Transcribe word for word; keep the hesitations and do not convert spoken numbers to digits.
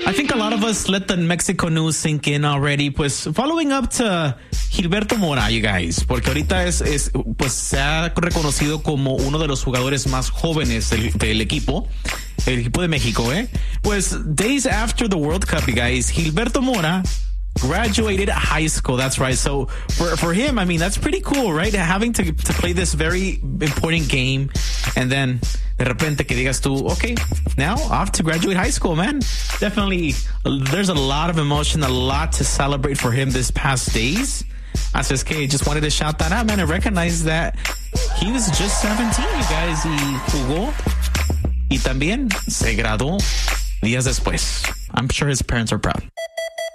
I think a lot of us let the Mexico news sink in already. Pues following up to Gilberto Mora, you guys, porque ahorita es, es pues se ha reconocido como uno de los jugadores más jóvenes del, del equipo, el equipo de México, eh. Pues days after the World Cup, you guys, Gilberto Mora graduated high school. That's right. So for for him, I mean, that's pretty cool, right? Having to to play this very important game, and then de repente que digas tú, okay, now off to graduate high school, man. Definitely, there's a lot of emotion, a lot to celebrate for him this past days. Así es que just wanted to shout that out, man, and recognize that he was just seventeen, you guys, y jugó y también se graduó días después. I'm sure his parents are proud.